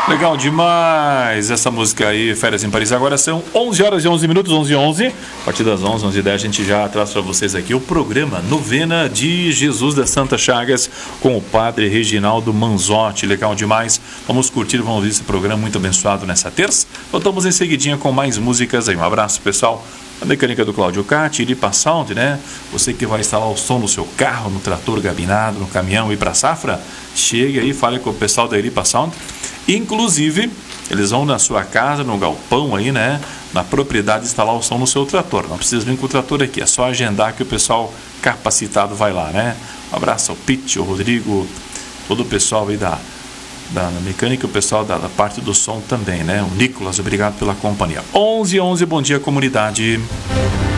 Legal demais essa música aí, Férias em Paris. Agora são 11 horas e 11 minutos, 11h11. A partir das 11, 11h10, a gente já traz para vocês aqui o programa Novena de Jesus das Santas Chagas com o Padre Reginaldo Manzotti. Legal demais. Vamos curtir, vamos ver esse programa muito abençoado nessa terça. Voltamos em seguidinha com mais músicas aí. Um abraço, pessoal. A mecânica do Cláudio Catti, Iripa Sound, né? Você que vai instalar o som no seu carro, no trator gabinado, no caminhão e para a safra, chegue aí, fale com o pessoal da Iripa Sound. Inclusive, eles vão na sua casa, no galpão aí, né? Na propriedade, instalar o som no seu trator. Não precisa vir com o trator aqui, é só agendar que o pessoal capacitado vai lá, né? Um abraço ao Pete, ao Rodrigo, todo o pessoal aí da mecânica, o pessoal da parte do som também, né? O Nicolas, obrigado pela companhia. 11h11, bom dia, comunidade.